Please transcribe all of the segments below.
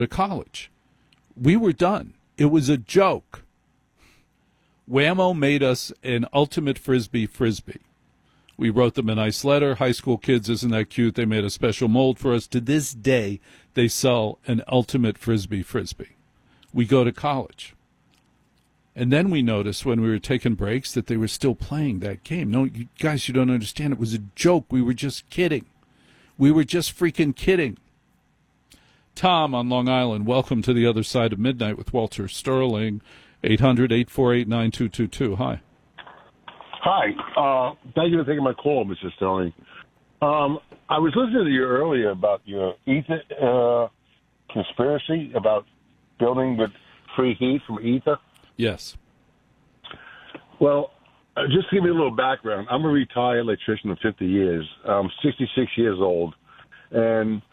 to college. We were done. It was a joke. Whammo made us an ultimate frisbee. We wrote them a nice letter. High school kids, isn't that cute? They made a special mold for us. To this day, they sell an ultimate frisbee. We go to college. And then we noticed when we were taking breaks that they were still playing that game. No, you guys, you don't understand. It was a joke. We were just kidding. We were just freaking kidding. Tom on Long Island, welcome to the other side of midnight with Walter Sterling, 800-848-9222. Hi. Hi. Thank you for taking my call, Mr. Sterling. I was listening to you earlier about your ether conspiracy about building with free heat from ether. Yes. Well, just to give you a little background, I'm a retired electrician of 50 years. I'm 66 years old, and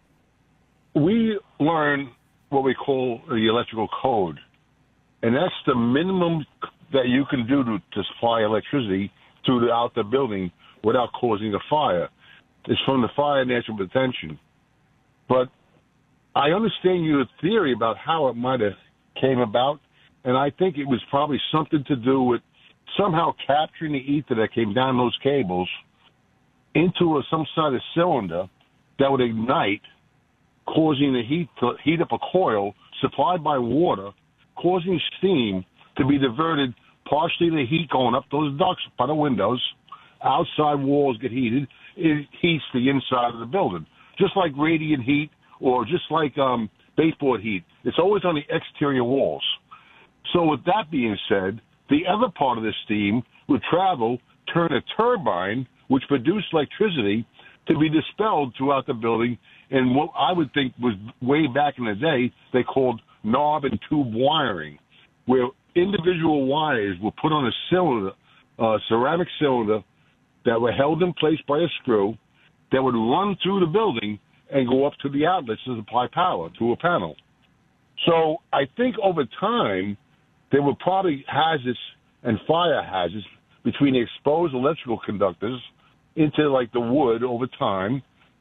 we learn what we call the electrical code, and that's the minimum that you can do to supply electricity throughout the building without causing a fire. It's from the fire natural detention. But I understand your theory about how it might have came about, and I think it was probably something to do with somehow capturing the ether that came down those cables into some sort of cylinder that would ignite, causing the heat to heat up a coil supplied by water, causing steam to be diverted, partially the heat going up those ducts by the windows, outside walls get heated, it heats the inside of the building. Just like radiant heat or just like baseboard heat. It's always on the exterior walls. So with that being said, the other part of the steam would travel, turn a turbine, which produced electricity, to be dispelled throughout the building in what I would think was way back in the day they called knob and tube wiring, where individual wires were put on a cylinder, ceramic cylinder, that were held in place by a screw that would run through the building and go up to the outlets to supply power to a panel. So I think over time, there were probably hazards and fire hazards between the exposed electrical conductors into like the wood over time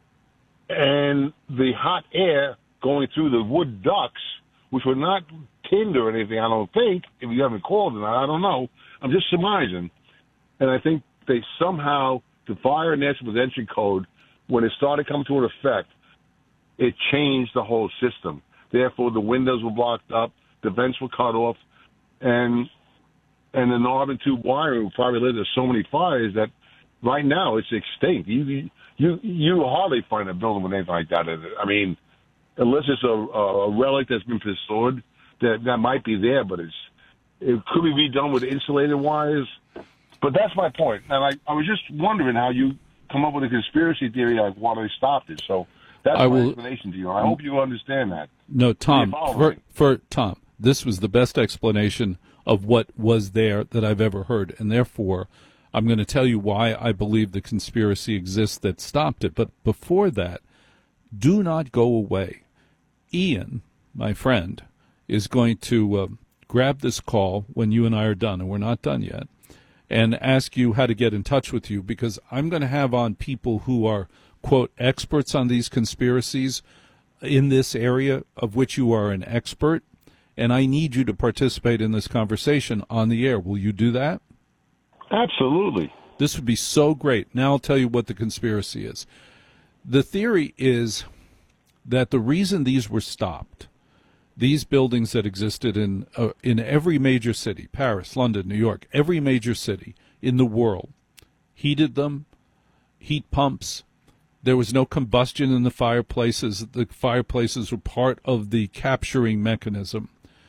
and the hot air going through the wood ducts, which were not tinned or anything, I don't think. If you haven't called it, I don't know. I'm just surmising. And I think they somehow, the fire and natural prevention code, when it started coming to an effect, it changed the whole system. Therefore, the windows were blocked up, the vents were cut off, and the knob and tube wiring probably led to so many fires that right now it's extinct. You hardly find a building with anything like that in it. I mean, unless it's a relic that's been restored, that might be there, but it could be redone with insulated wires. But that's my point. And I was just wondering how you come up with a conspiracy theory like why they stopped it. So that's my explanation to you. I hope you understand that. No, Tom, for Tom, this was the best explanation of what was there that I've ever heard. And therefore, I'm going to tell you why I believe the conspiracy exists that stopped it. But before that, do not go away. Ian, my friend, is going to grab this call when you and I are done, and we're not done yet, and ask you how to get in touch with you, because I'm going to have on people who are, quote, experts on these conspiracies in this area of which you are an expert, and I need you to participate in this conversation on the air. Will you do that? Absolutely. This would be so great. Now I'll tell you what the conspiracy is. The theory is that the reason these were stopped, these buildings that existed in every major city, Paris, London, New York, every major city in the world, heated them, heat pumps. There was no combustion in the fireplaces. The fireplaces were part of the capturing mechanism.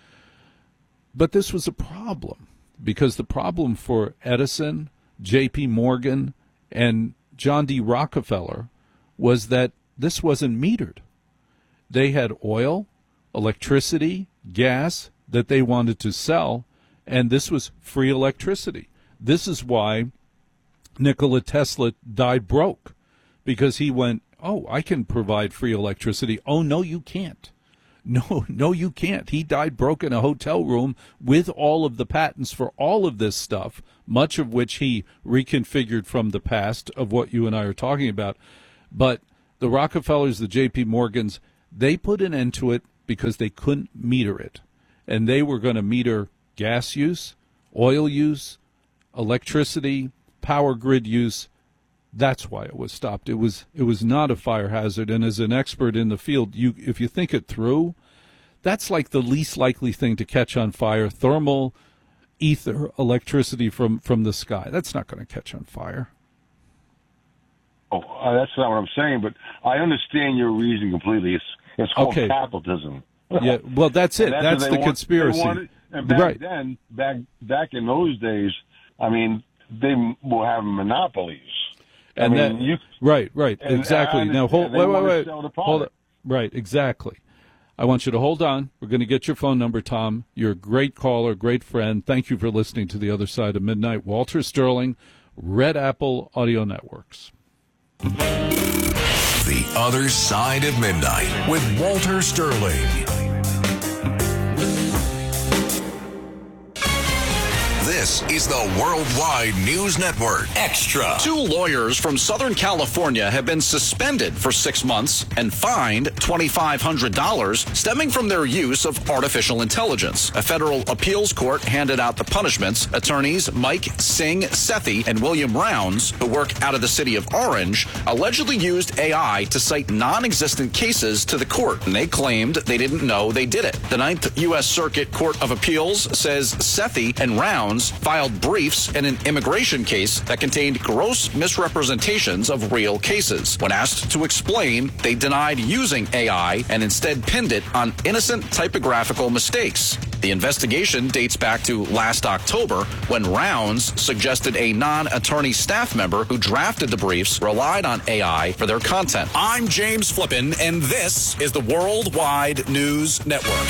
But this was a problem, because the problem for Edison, J.P. Morgan, and John D. Rockefeller was that this wasn't metered. They had oil, electricity, gas that they wanted to sell, and this was free electricity. This is why Nikola Tesla died broke, because he went, oh, I can provide free electricity. Oh, no, you can't. No, you can't. He died broke in a hotel room with all of the patents for all of this stuff, much of which he reconfigured from the past of what you and I are talking about. But the Rockefellers, the J.P. Morgans, they put an end to it because they couldn't meter it. And they were going to meter gas use, oil use, electricity, power grid use. That's why it was stopped. It was not a fire hazard. And as an expert in the field, if you think it through, that's like the least likely thing to catch on fire. Thermal, ether, electricity from the sky. That's not going to catch on fire. Oh, that's not what I'm saying, but I understand your reason completely. It's called capitalism. Yeah, well, that's it. That's the conspiracy. And back then, back in those days, I mean, they will have monopolies. And right, exactly. Now, wait. Hold on. Right, exactly. I want you to hold on. We're going to get your phone number, Tom. You're a great caller, great friend. Thank you for listening to The Other Side of Midnight. Walter Sterling, Red Apple Audio Networks. The Other Side of Midnight with Walter Sterling. This is the Worldwide News Network Extra. 2 lawyers from Southern California have been suspended for 6 months and fined $2,500 stemming from their use of artificial intelligence. A federal appeals court handed out the punishments. Attorneys Mike Singh Sethi and William Rounds, who work out of the city of Orange, allegedly used AI to cite non-existent cases to the court, and they claimed they didn't know they did it. The 9th U.S. Circuit Court of Appeals says Sethi and Rounds filed briefs in an immigration case that contained gross misrepresentations of real cases. When asked to explain, they denied using AI and instead pinned it on innocent typographical mistakes. The investigation dates back to last October when Rounds suggested a non-attorney staff member who drafted the briefs relied on AI for their content. I'm James Flippin, and this is the Worldwide News Network.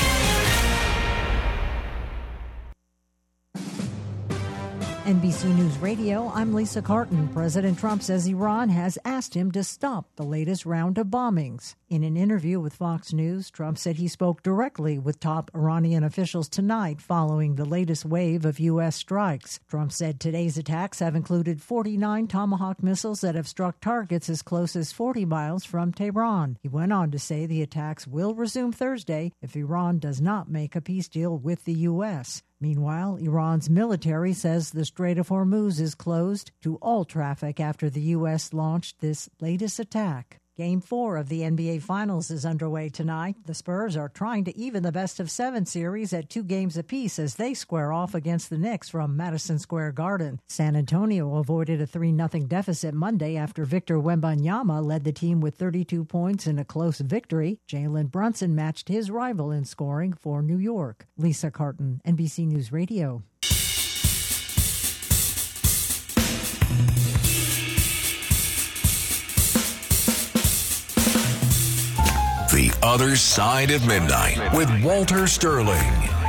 NBC News Radio, I'm Lisa Carton. President Trump says Iran has asked him to stop the latest round of bombings. In an interview with Fox News, Trump said he spoke directly with top Iranian officials tonight following the latest wave of U.S. strikes. Trump said today's attacks have included 49 Tomahawk missiles that have struck targets as close as 40 miles from Tehran. He went on to say the attacks will resume Thursday if Iran does not make a peace deal with the U.S. Meanwhile, Iran's military says the Strait of Hormuz is closed to all traffic after the U.S. launched this latest attack. Game 4 of the NBA Finals is underway tonight. The Spurs are trying to even the best-of-7 series at 2 games apiece as they square off against the Knicks from Madison Square Garden. San Antonio avoided a 3-0 deficit Monday after Victor Wembanyama led the team with 32 points in a close victory. Jalen Brunson matched his rival in scoring for New York. Lisa Carton, NBC News Radio. The Other Side of Midnight with Walter Sterling.